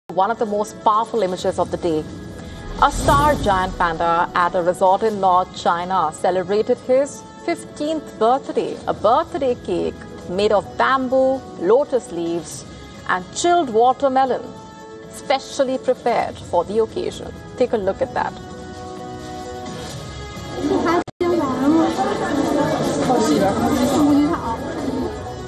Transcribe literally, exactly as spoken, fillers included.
One of the most powerful images of the day. A star giant panda at a resort in North China celebrated his fifteenth birthday. A birthday cake made of bamboo, lotus leaves and chilled watermelon, specially prepared for the occasion. Take a look at that. How's your mom?